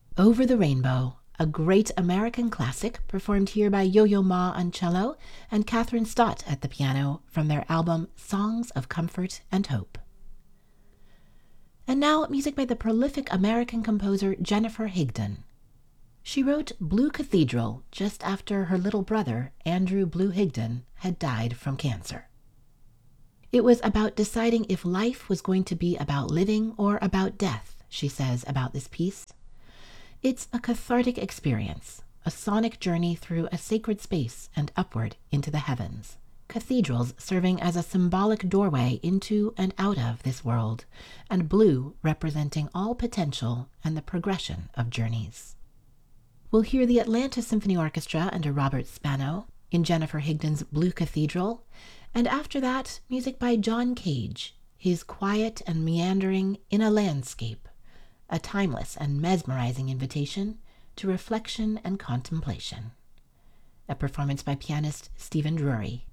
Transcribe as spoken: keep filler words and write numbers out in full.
Over the Rainbow, a great American classic performed here by Yo-Yo Ma on cello and Catherine Stott at the piano from their album Songs of Comfort and Hope. And now, music by the prolific American composer Jennifer Higdon. She wrote Blue Cathedral just after her little brother, Andrew Blue Higdon, had died from cancer. It was about deciding if life was going to be about living or about death, she says about this piece. It's a cathartic experience, a sonic journey through a sacred space and upward into the heavens. Cathedrals serving as a symbolic doorway into and out of this world, and blue representing all potential and the progression of journeys. We'll hear the Atlanta Symphony Orchestra under Robert Spano in Jennifer Higdon's Blue Cathedral, and after that, music by John Cage, his quiet and meandering In a Landscape, a timeless and mesmerizing invitation to reflection and contemplation. A performance by pianist Stephen Drury.